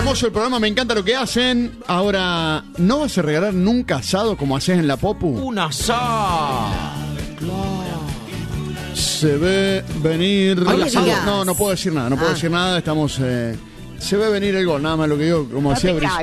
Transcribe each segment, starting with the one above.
hermoso el programa, me encanta lo que hacen. Ahora, ¿no vas a regalar nunca asado como haces en la Popu? Un asado. Se ve venir... No puedo decir nada, estamos... se ve venir el gol, nada más lo que digo, como decía Brice.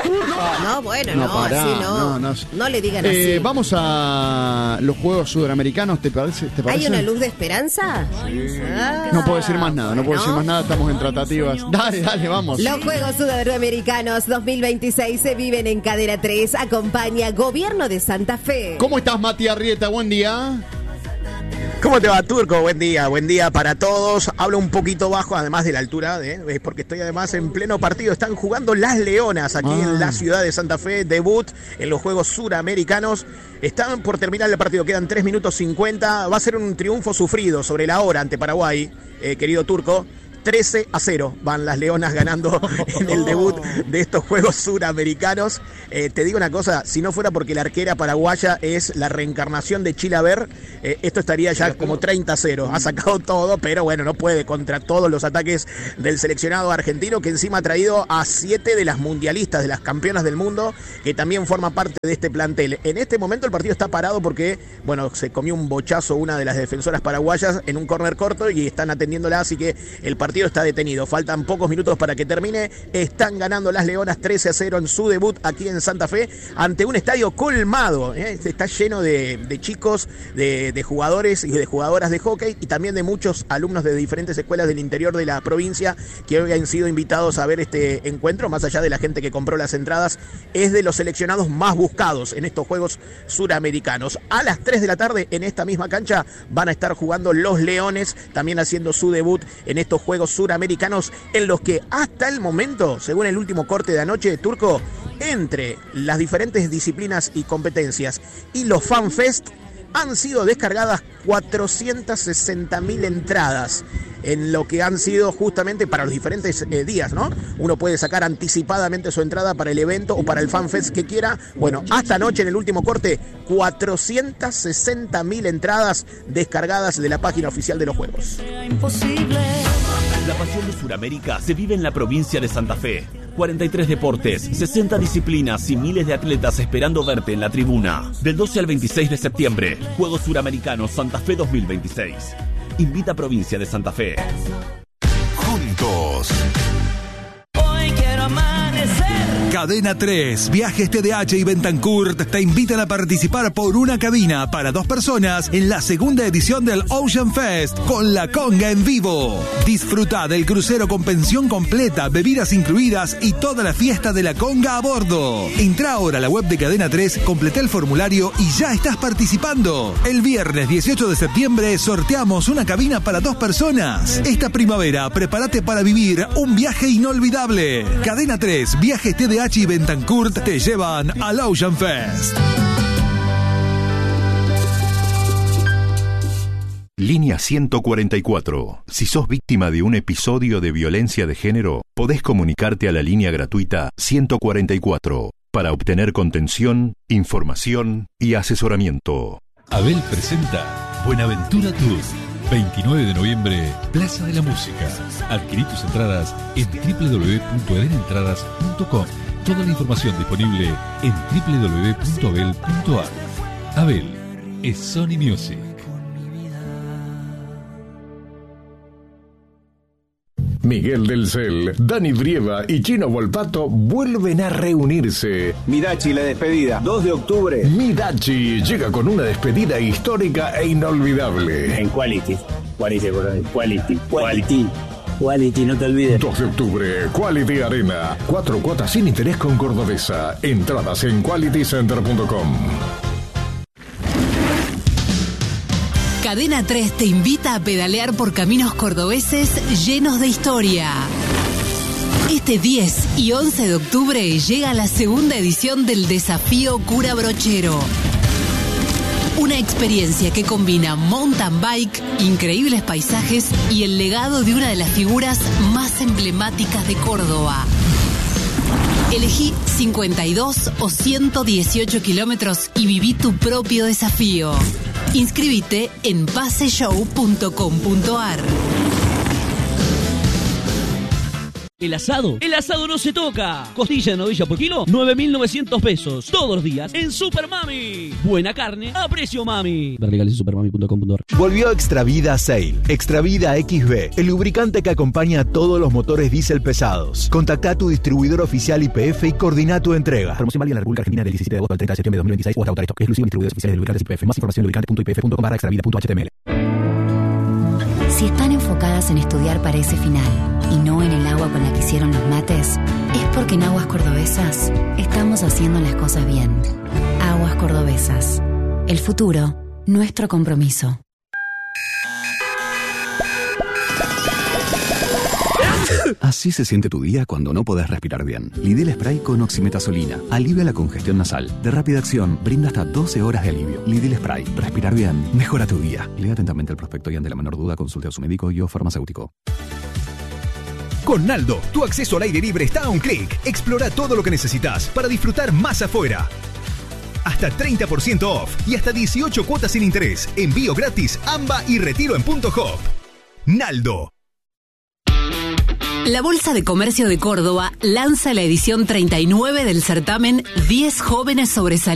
No le digan así. Vamos a los Juegos Sudamericanos, ¿te parece? ¿Hay una luz de esperanza? Sí. No puedo decir más nada, estamos en tratativas. Dale, vamos. Los Juegos Sudamericanos 2026 se viven en Cadena 3, acompaña Gobierno de Santa Fe. ¿Cómo estás, Mati Arrieta? Buen día. ¿Cómo te va, Turco? Buen día para todos. Hablo un poquito bajo, además de la altura, porque estoy además en pleno partido. Están jugando las Leonas aquí en la ciudad de Santa Fe, debut en los Juegos Suramericanos. Están por terminar el partido, quedan 3 minutos 50. Va a ser un triunfo sufrido sobre la hora ante Paraguay, querido Turco. 13-0 van las Leonas ganando en el debut de estos Juegos Suramericanos. Te digo una cosa, si no fuera porque la arquera paraguaya es la reencarnación de Chilaver, esto estaría ya como 30-0. Ha sacado todo, pero bueno, no puede contra todos los ataques del seleccionado argentino, que encima ha traído a 7 de las mundialistas, de las campeonas del mundo, que también forma parte de este plantel. En este momento el partido está parado porque, bueno, se comió un bochazo una de las defensoras paraguayas en un córner corto y están atendiéndola, así que el partido está detenido. Faltan pocos minutos para que termine. Están ganando las Leonas 13-0 en su debut aquí en Santa Fe ante un estadio colmado. Está lleno de chicos, de jugadores y de jugadoras de hockey y también de muchos alumnos de diferentes escuelas del interior de la provincia que hoy han sido invitados a ver este encuentro. Más allá de la gente que compró las entradas, es de los seleccionados más buscados en estos Juegos Suramericanos. A las 3 de la tarde en esta misma cancha van a estar jugando los Leones, también haciendo su debut en estos Juegos Suramericanos, en los que hasta el momento, según el último corte de anoche, Turco, entre las diferentes disciplinas y competencias y los FanFest, han sido descargadas 460.000 entradas en lo que han sido justamente para los diferentes días, ¿no? Uno puede sacar anticipadamente su entrada para el evento o para el FanFest que quiera. Bueno, hasta anoche en el último corte, 460.000 entradas descargadas de la página oficial de los Juegos. La pasión de Sudamérica se vive en la provincia de Santa Fe. 43 deportes, 60 disciplinas y miles de atletas esperando verte en la tribuna. Del 12 al 26 de septiembre, Juegos Suramericanos Santa Fe 2026. Invita a Provincia de Santa Fe. Juntos. Hoy quiero amanecer. Cadena 3, Viajes TDH y Bentancurt te invitan a participar por una cabina para 2 personas en la segunda edición del Ocean Fest con la conga en vivo. Disfruta del crucero con pensión completa, bebidas incluidas y toda la fiesta de la conga a bordo. Entra ahora a la web de Cadena 3, completa el formulario y ya estás participando. El viernes 18 de septiembre sorteamos una cabina para 2 personas. Esta primavera prepárate para vivir un viaje inolvidable. Cadena 3, Viajes TDH y Bentancurt te llevan al Ocean Fest. Línea 144. Si sos víctima de un episodio de violencia de género, podés comunicarte a la línea gratuita 144 para obtener contención, información y asesoramiento. Abel presenta Buenaventura Tour. 29 de noviembre, Plaza de la Música. Adquirí tus entradas en www.abelentradas.com. Toda la información disponible en www.abel.ar. Abel es Sony Music. Miguel del Cel, Dani Brieva y Chino Volpato vuelven a reunirse. Midachi, la despedida, 2 de octubre. Midachi llega con una despedida histórica e inolvidable. En Quality, no te olvides. 2 de octubre, Quality Arena. 4 cuotas sin interés con Cordobesa. Entradas en qualitycenter.com. Cadena 3 te invita a pedalear por caminos cordobeses llenos de historia. Este 10 y 11 de octubre llega la segunda edición del Desafío Cura Brochero. Una experiencia que combina mountain bike, increíbles paisajes y el legado de una de las figuras más emblemáticas de Córdoba. Elegí 52 o 118 kilómetros y viví tu propio desafío. Inscríbete en paseshow.com.ar. ¿El asado? El asado no se toca. Costilla de novilla por kilo, 9.900 pesos. Todos los días en Super Mami. Buena carne a precio mami. Ver legales en supermami.com.ar. Volvió Extravida Sale. Extravida XB, el lubricante que acompaña a todos los motores diésel pesados. Contacta a tu distribuidor oficial YPF y coordina tu entrega. Promoción válida en la República Argentina del 17 de agosto al 30 de septiembre de 2026 o hasta agotar esto. Exclusivo en distribuidores oficiales de lubricantes YPF. Más información en lubricante.ipf.com/extravida.html. Si están enfocadas en estudiar para ese final y no en el agua con la que hicieron los mates, es porque en Aguas Cordobesas estamos haciendo las cosas bien. Aguas Cordobesas. El futuro, nuestro compromiso. Así se siente tu día cuando no podés respirar bien. Lidl Spray con oximetazolina. Alivia la congestión nasal. De rápida acción, brinda hasta 12 horas de alivio. Lidl Spray. Respirar bien. Mejora tu día. Lea atentamente el prospecto y ante la menor duda consulte a su médico y o farmacéutico. Con Naldo, tu acceso al aire libre está a un clic. Explora todo lo que necesitas para disfrutar más afuera. Hasta 30% off y hasta 18 cuotas sin interés. Envío gratis, AMBA y retiro en Punto Hop. Naldo. La Bolsa de Comercio de Córdoba lanza la edición 39 del certamen 10 jóvenes sobresalientes